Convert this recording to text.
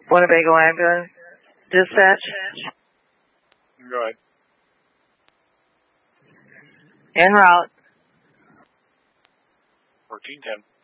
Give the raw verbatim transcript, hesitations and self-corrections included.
Winnebago ambulance dispatch. Go ahead. En route. fourteen ten.